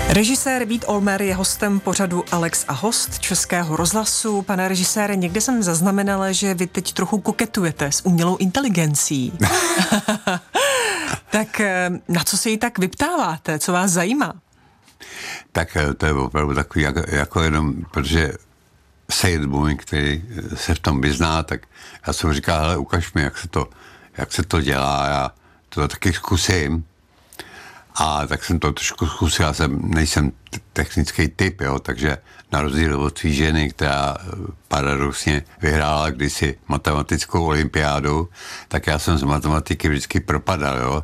Režisér Vít Olmer je hostem pořadu Alex a host Českého rozhlasu. Pane režisére, někde jsem zaznamenala, že vy teď trochu koketujete s umělou inteligencí. Tak na co se jí tak vyptáváte? Co vás zajímá? Tak to je opravdu takový, jako jenom, protože sejt můj, který se v tom vyzná, tak já jsem říkal, hele, ukaž mi, jak se to dělá, já to taky zkusím. A tak jsem to trošku zkusil, já nejsem technický typ, jo, takže na rozdíl od svý ženy, která paradoxně vyhrála kdysi matematickou olympiádu, tak já jsem z matematiky vždycky propadal, jo.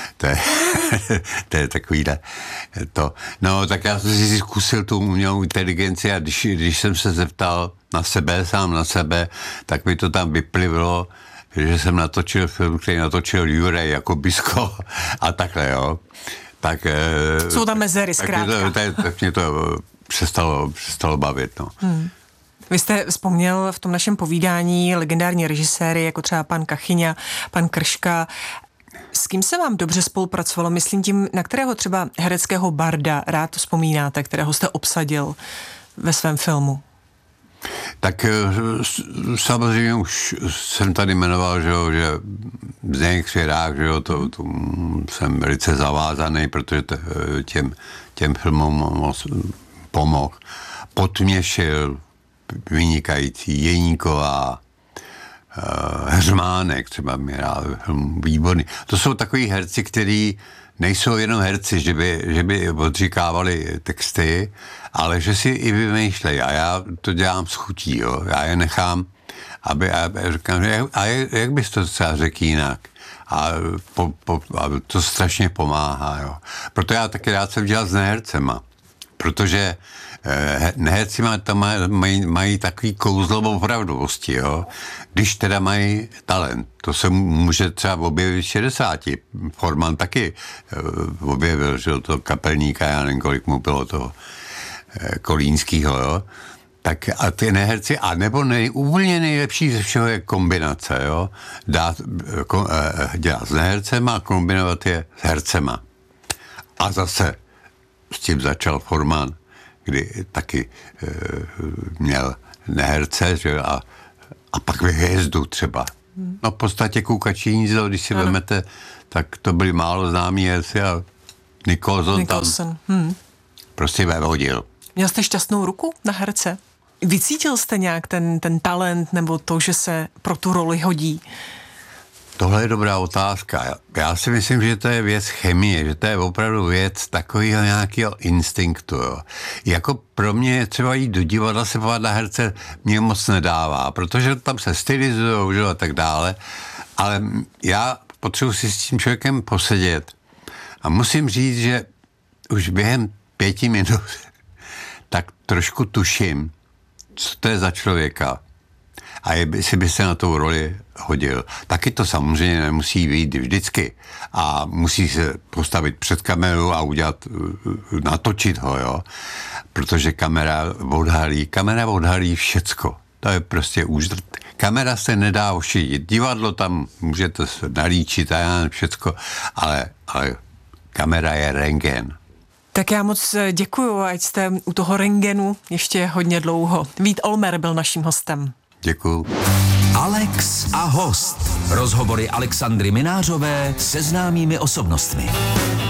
To je takovýhle to. No, tak já jsem si zkusil tu umělou inteligenci a když jsem se zeptal sám na sebe, tak mi to tam vyplivlo, že jsem natočil film, který natočil Juraj Jakubisko a takhle, jo. Tak, jsou tam mezery, zkrátka. Tak mě to přestalo bavit, no. Vy jste vzpomněl v tom našem povídání legendární režiséry, jako třeba pan Kachyňa, pan Krška. S kým se vám dobře spolupracovalo? Myslím tím, na kterého třeba hereckého barda rád vzpomínáte, kterého jste obsadil ve svém filmu? Tak samozřejmě už jsem tady jmenoval, že Zdeněk Svěrák, že jo, to jsem velice zavázaný, protože těm filmům moc pomohl. Potměšil, vynikající, Jeníková, Heřmánek, třeba mi rád film výborný. To jsou takový herci, kteří nejsou jenom herci, že by odříkávali texty, ale že si i vymýšlejí. A já to dělám s chutí, jo. Já je nechám, aby říkám, jak bys to třeba řekl jinak? A to strašně pomáhá, jo. Proto já taky rád jsem dělal s nehercema, protože neherci mají takový kouzlo opravdovosti, jo. Když teda mají talent, to se může třeba objevit v 60. Forman taky objevil, že to Kapelníka, já nevím, kolik mu bylo toho Kolínskýho, jo. Tak a ty neherci, a nebo úplně nejlepší ze všeho je kombinace, jo. Dělat s nehercema a kombinovat je s hercema. A zase s tím začal Forman, kdy taky měl neherce, že, a pak hvězdu třeba. No v podstatě Kukačí hnízdo, když si vezmete, tak to byli málo známí herci a Nicholson tam prostě vevodil. Měl jste šťastnou ruku na herce? Vycítil jste nějak ten talent nebo to, že se pro tu roli hodí? Tohle je dobrá otázka. Já si myslím, že to je věc chemie, že to je opravdu věc takového nějakého instinktu. Jo. Jako pro mě třeba jít do divadla se podívat na herce mě moc nedává, protože tam se stylizujou, že, a tak dále, ale já potřebuji si s tím člověkem posedět a musím říct, že už během 5 minut tak trošku tuším, co to je za člověka a jestli by se na tou roli hodil. Taky to samozřejmě nemusí vyjít vždycky a musí se postavit před kameru a natočit ho, jo. Protože kamera odhalí všecko. To je prostě kamera se nedá ošidit. Divadlo tam můžete se nalíčit a já nevím všecko, ale kamera je rentgen. Tak já moc děkuju, ať jste u toho rentgenu ještě hodně dlouho. Vít Olmer byl naším hostem. Děkuju. Alex a host. Rozhovory Alexandry Minářové se známými osobnostmi.